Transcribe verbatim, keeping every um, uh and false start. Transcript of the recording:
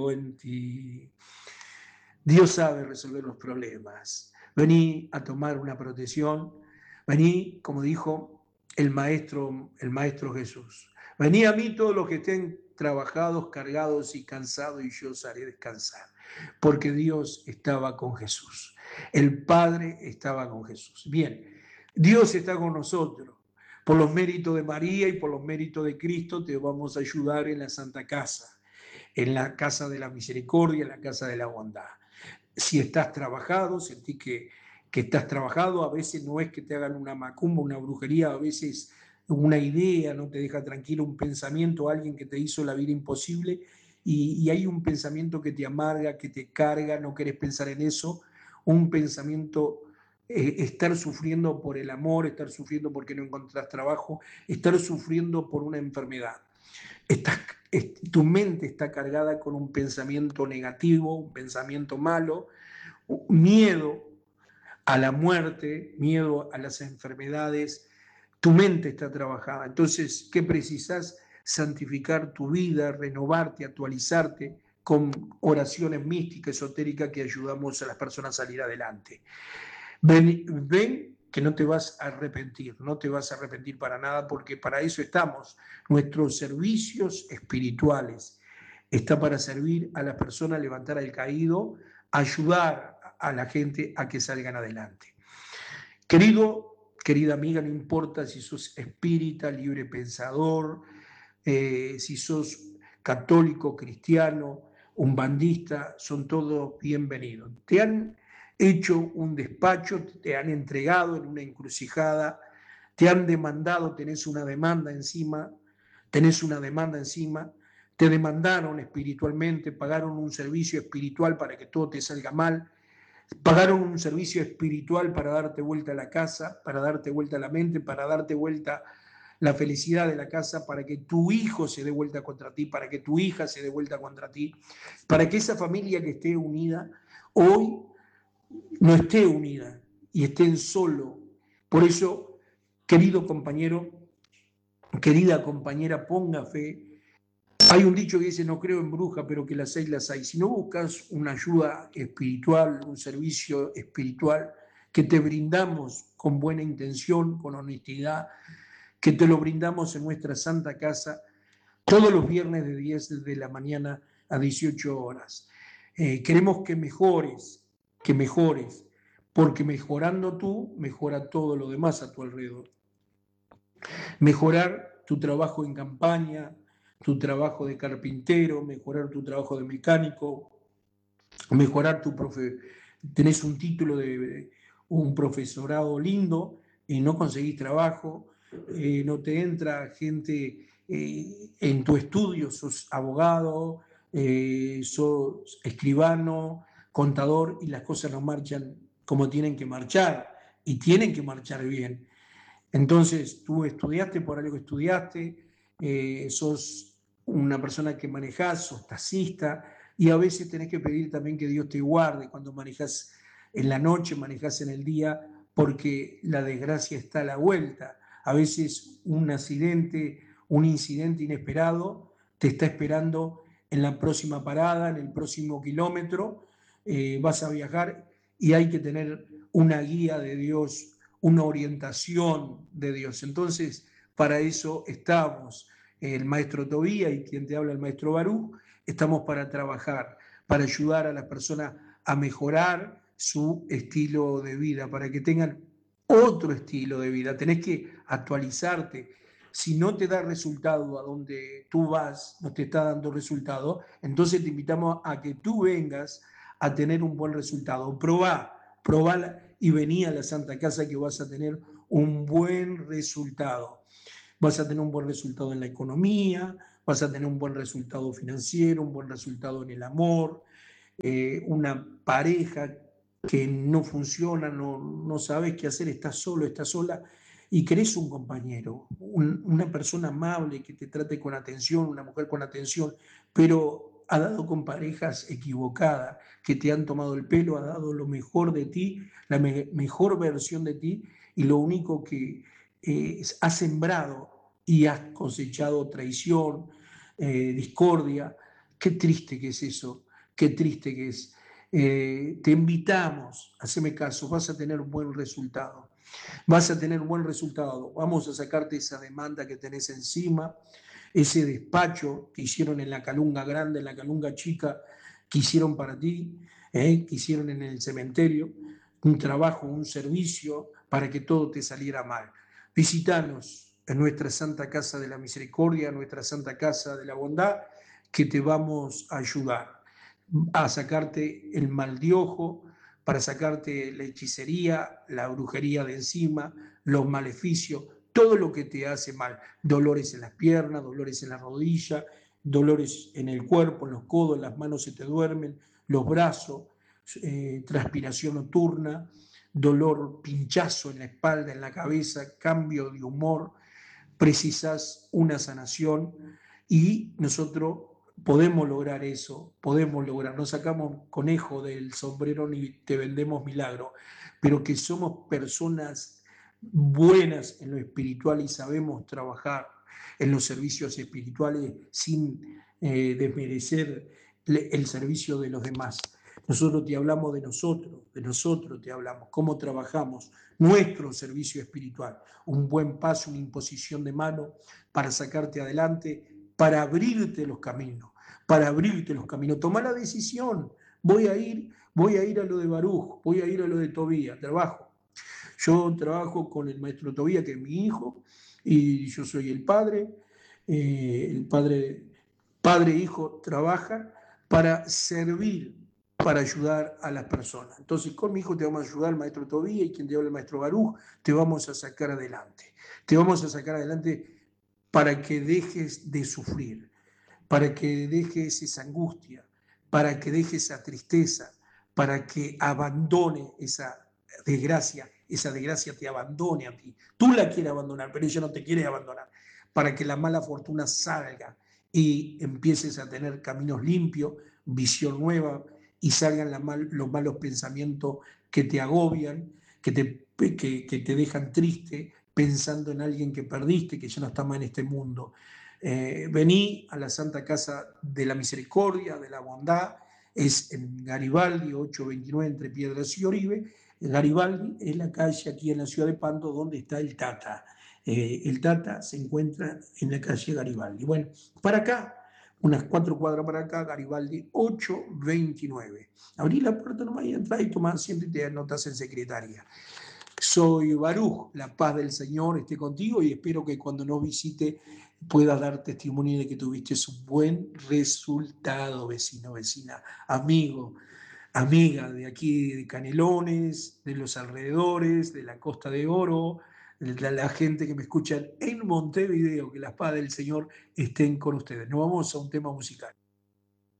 en ti. Dios sabe resolver los problemas. Vení a tomar una protección. Vení, como dijo el maestro, el maestro Jesús. Vení a mí todos los que estén trabajados, cargados y cansados, y yo os haré descansar. Porque Dios estaba con Jesús. El Padre estaba con Jesús. Bien, Dios está con nosotros. Por los méritos de María y por los méritos de Cristo te vamos a ayudar en la Santa Casa, en la Casa de la Misericordia, en la Casa de la Bondad. Si estás trabajado, sentí que, que estás trabajado, a veces no es que te hagan una macumba, una brujería, a veces una idea no te deja tranquilo, un pensamiento, alguien que te hizo la vida imposible, y, y hay un pensamiento que te amarga, que te carga, no querés pensar en eso, un pensamiento, eh, estar sufriendo por el amor, estar sufriendo porque no encontrás trabajo, estar sufriendo por una enfermedad. Estás, tu mente está cargada con un pensamiento negativo, un pensamiento malo, miedo a la muerte, miedo a las enfermedades. Tu mente está trabajada. Entonces, ¿qué precisas? Santificar tu vida, renovarte, actualizarte con oraciones místicas, esotéricas que ayudamos a las personas a salir adelante. Ven, ven que no te vas a arrepentir, no te vas a arrepentir para nada, porque para eso estamos. Nuestros servicios espirituales está para servir a la persona, levantar al caído, ayudar a la gente a que salgan adelante. Querido, querida amiga, no importa si sos espírita, libre pensador, eh, si sos católico, cristiano, umbandista, son todos bienvenidos. Te han hecho un despacho, te han entregado en una encrucijada, te han demandado, tenés una demanda encima, tenés una demanda encima, te demandaron espiritualmente, pagaron un servicio espiritual para que todo te salga mal, pagaron un servicio espiritual para darte vuelta a la casa, para darte vuelta a la mente, para darte vuelta la felicidad de la casa, para que tu hijo se dé vuelta contra ti, para que tu hija se dé vuelta contra ti, para que esa familia que esté unida hoy no esté unida y estén solo. Por eso, querido compañero, querida compañera, ponga fe. Hay un dicho que dice, no creo en brujas, pero que las hay, las hay. Si no buscas una ayuda espiritual, un servicio espiritual que te brindamos con buena intención, con honestidad, que te lo brindamos en nuestra Santa Casa todos los viernes de diez de la mañana a dieciocho horas. Eh, queremos que mejores, que mejores, porque mejorando tú, mejora todo lo demás a tu alrededor. Mejorar tu trabajo en campaña, tu trabajo de carpintero, mejorar tu trabajo de mecánico, mejorar tu profe, tenés un título de un profesorado lindo y no conseguís trabajo, eh, no te entra gente eh, en tu estudio, sos abogado, eh, sos escribano, contador, y las cosas no marchan como tienen que marchar, y tienen que marchar bien. Entonces, tú estudiaste por algo que estudiaste, eh, sos una persona que manejás, sos taxista, y a veces tenés que pedir también que Dios te guarde cuando manejás en la noche, manejás en el día, porque la desgracia está a la vuelta. A veces un accidente, un incidente inesperado te está esperando en la próxima parada, en el próximo kilómetro, eh, vas a viajar y hay que tener una guía de Dios, una orientación de Dios. Entonces, para eso estamos, el maestro Tobía y quien te habla el maestro Barú, estamos para trabajar, para ayudar a las personas a mejorar su estilo de vida, para que tengan otro estilo de vida. Tenés que actualizarte. Si no te da resultado a donde tú vas, no te está dando resultado, entonces te invitamos a que tú vengas a tener un buen resultado. Probá, probá y vení a la Santa Casa que vas a tener un buen resultado. Vas a tener un buen resultado en la economía, vas a tener un buen resultado financiero, un buen resultado en el amor, eh, una pareja que no funciona, no, no sabes qué hacer, estás solo, estás sola y querés un compañero, un, una persona amable que te trate con atención, una mujer con atención, pero ha dado con parejas equivocadas, que te han tomado el pelo, ha dado lo mejor de ti, la me mejor versión de ti, y lo único que eh, has sembrado y has cosechado traición, eh, discordia, Qué triste que es eso, qué triste que es. Eh, te invitamos, haceme caso, vas a tener un buen resultado. Vas a tener buen resultado. Vamos a sacarte esa demanda que tenés encima, ese despacho que hicieron en la Calunga Grande, en la Calunga Chica, que hicieron para ti, ¿eh? Que hicieron en el cementerio, un trabajo, un servicio para que todo te saliera mal. Visítanos en nuestra Santa Casa de la Misericordia, nuestra Santa Casa de la Bondad, que te vamos a ayudar a sacarte el mal de ojo, para sacarte la hechicería, la brujería de encima, los maleficios, todo lo que te hace mal, dolores en las piernas, dolores en la rodilla, dolores en el cuerpo, en los codos, en las manos se te duermen, los brazos, eh, transpiración nocturna, dolor, pinchazo en la espalda, en la cabeza, cambio de humor, precisas una sanación y nosotros podemos lograr eso, podemos lograr, no sacamos conejo del sombrero ni te vendemos milagro, pero que somos personas buenas en lo espiritual y sabemos trabajar en los servicios espirituales sin eh, desmerecer el servicio de los demás. Nosotros te hablamos de nosotros, de nosotros te hablamos, cómo trabajamos nuestro servicio espiritual, un buen paso, una imposición de mano para sacarte adelante, para abrirte los caminos, para abrirte los caminos. Toma la decisión, voy a ir, voy a ir a lo de Baruch, voy a ir a lo de Tobías, trabajo. Yo trabajo con el maestro Tobías, que es mi hijo, y yo soy el padre, eh, el padre, padre e hijo trabajan para servir, para ayudar a las personas. Entonces, con mi hijo te vamos a ayudar, el maestro Tobías, y quien te habla el maestro Baruch, te vamos a sacar adelante. Te vamos a sacar adelante para que dejes de sufrir, para que dejes esa angustia, para que dejes esa tristeza, para que abandone esa desgracia, esa desgracia te abandone a ti. Tú la quieres abandonar, pero ella no te quiere abandonar, para que la mala fortuna salga y empieces a tener caminos limpios, visión nueva y salgan la mal, los malos pensamientos que te agobian, que te, que, que te dejan triste pensando en alguien que perdiste, que ya no está más en este mundo. Eh, vení a la Santa Casa de la Misericordia, de la Bondad, es en Garibaldi, ochocientos veintinueve, entre Piedras y Oribe. Garibaldi es la calle aquí en la ciudad de Pando donde está el Tata. Eh, el Tata se encuentra en la calle Garibaldi. Bueno, para acá, unas cuatro cuadras para acá, Garibaldi ochocientos veintinueve. Abrí la puerta nomás y entrás y tomás asiento y te anotas en secretaria. Soy Baruch, la paz del Señor esté contigo y espero que cuando nos visite pueda dar testimonio de que tuviste un buen resultado, vecino, vecina, amigo, amiga de aquí de Canelones, de los alrededores, de la Costa de Oro, de la, la gente que me escucha en Montevideo, que la paz del Señor estén con ustedes. Nos vamos a un tema musical.